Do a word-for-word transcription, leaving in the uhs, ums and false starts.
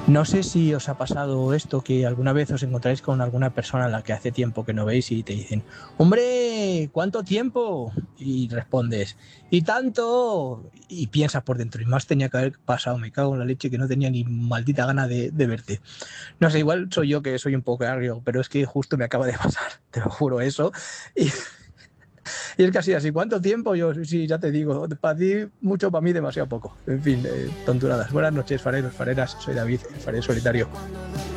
No sé si os ha pasado esto, que alguna vez os encontráis con alguna persona a la que hace tiempo que no veis y te dicen, ¡hombre! ¿Cuánto tiempo? Y respondes, ¡y tanto! Y piensas por dentro, y más tenía que haber pasado, me cago en la leche que no tenía ni maldita gana de, de verte. No sé, igual soy yo que soy un poco agrio, pero es que justo me acaba de pasar, te lo juro eso. Y, y es casi así, ¿cuánto tiempo? Yo sí, ya te digo, para ti mucho, para mí demasiado poco. En fin, eh, tonturadas. Buenas noches, fareros, fareras, soy David, el farero solitario.